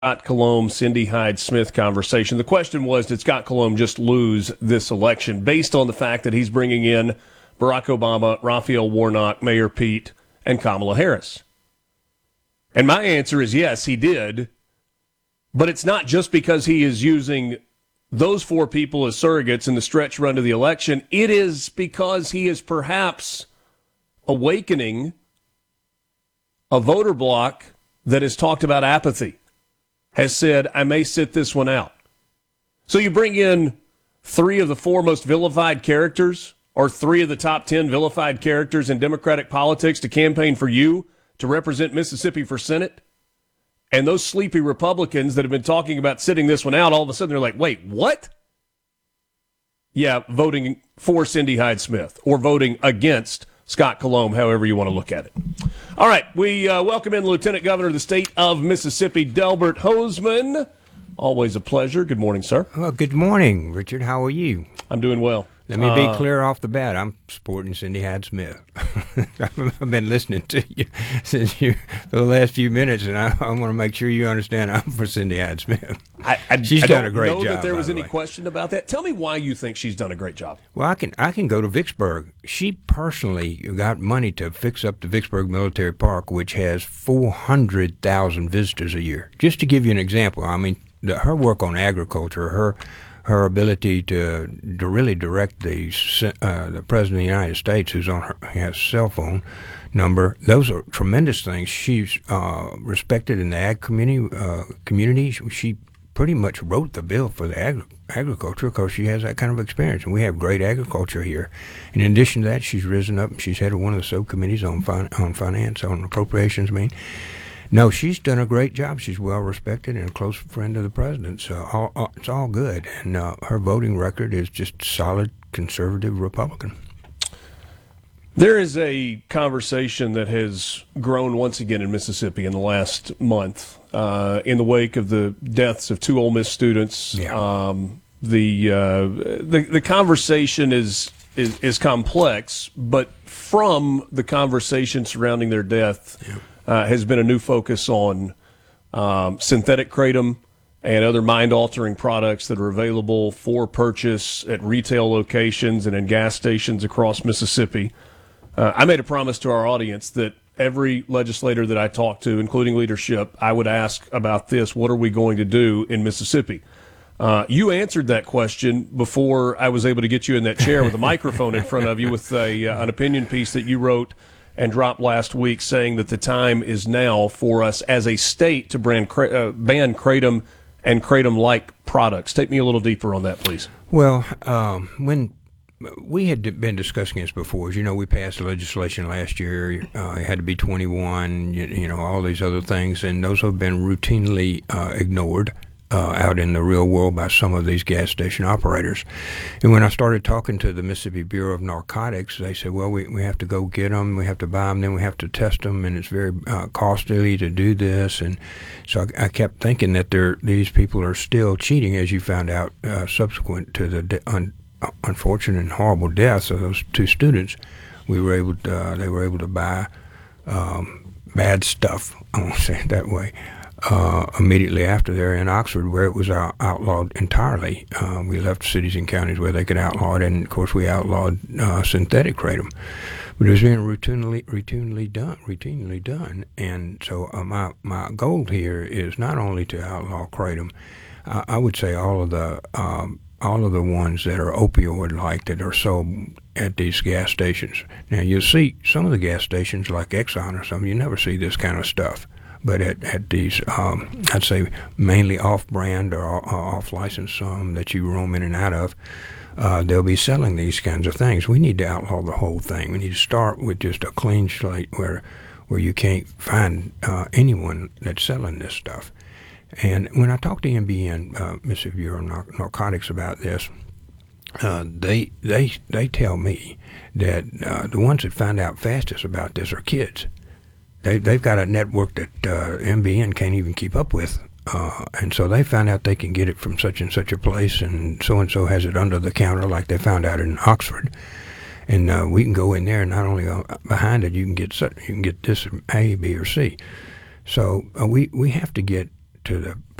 Scott Colomb, Cindy Hyde-Smith conversation. The question was, did Scott Colomb just lose this election based on the fact that he's bringing in Barack Obama, Raphael Warnock, Mayor Pete, and Kamala Harris? And my answer is yes, he did. But it's not just because he is using those four people as surrogates in the stretch run to the election. It is because he is perhaps awakening a voter bloc that has talked about apathy, has said, I may sit this one out. So you bring in three of the four most vilified characters, or three of the top 10 vilified characters in Democratic politics to campaign for you to represent Mississippi for Senate. And those sleepy Republicans that have been talking about sitting this one out, all of a sudden they're like, wait, what? Yeah, voting for Cindy Hyde-Smith or voting against Scott Colomb, however you want to look at it. All right, we welcome in the Lieutenant Governor of the state of Mississippi, Delbert Hosemann. Always a pleasure. Good morning, sir. Well, good morning, Richard. How are you? I'm doing well. Let me be clear off the bat. I'm supporting Cindy Hyde-Smith. I've been listening to you since you for the last few minutes, and I want to make sure you understand I'm for Cindy Hyde-Smith. She's done a great job. I don't know that there was any question about that. Tell me why you think she's done a great job. Well, I can go to Vicksburg. She personally got money to fix up the Vicksburg Military Park, which has 400,000 visitors a year. Just to give you an example, I mean, her work on agriculture, her ability to really direct the President of the United States, who's on has cell phone number, those are tremendous things. She's respected in the ag community. She pretty much wrote the bill for the agriculture because she has that kind of experience, and we have great agriculture here. And in addition to that, she's risen up and she's head of one of the subcommittees on finance, on appropriations, No, she's done a great job. She's well respected and a close friend of the president. So it's all good. And her voting record is just solid conservative Republican. There is a conversation that has grown once again in Mississippi in the last month in the wake of the deaths of two Ole Miss students. Yeah. The conversation is complex, but from the conversation surrounding their death. Yeah. Has been a new focus on synthetic kratom and other mind-altering products that are available for purchase at retail locations and in gas stations across Mississippi. I made a promise to our audience that every legislator that I talked to, including leadership, I would ask about this. What are we going to do in Mississippi? You answered that question before I was able to get you in that chair with a microphone in front of you with an opinion piece that you wrote and dropped last week saying that the time is now for us as a state to ban kratom and kratom-like products. Take me a little deeper on that, please. Well, when we had been discussing this before, as you know, we passed legislation last year. It had to be 21, all these other things, and those have been routinely ignored out in the real world by some of these gas station operators. And when I started talking to the Mississippi Bureau of Narcotics, they said, well, we have to go get them, we have to buy them, then we have to test them, and it's very costly to do this. And so I kept thinking that these people are still cheating, as you found out subsequent to the unfortunate and horrible deaths of those two students. They were able to buy bad stuff, I won't say it that way, immediately after there in Oxford, where it was outlawed entirely. We left cities and counties where they could outlaw it, and of course we outlawed synthetic kratom. But it was being routinely done. And so my goal here is not only to outlaw kratom. I would say all of the ones that are opioid-like that are sold at these gas stations. Now you'll see some of the gas stations like Exxon or something. You never see this kind of stuff. But at these, I'd say mainly off-brand or off-license that you roam in and out of, they'll be selling these kinds of things. We need to outlaw the whole thing. We need to start with just a clean slate where you can't find anyone that's selling this stuff. And when I talk to MBN, Mississippi Bureau of Narcotics, about this, they tell me that the ones that find out fastest about this are kids. They've got a network that MBN can't even keep up with. And so they found out they can get it from such and such a place, and so has it under the counter, like they found out in Oxford. And we can go in there, and not only behind it, you can get this A, B, or C. So we have to get to the